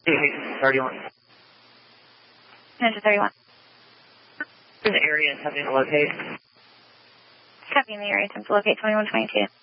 31. Ninja 31. In the area and having to locate. Copy in the area, attempt to locate 2122.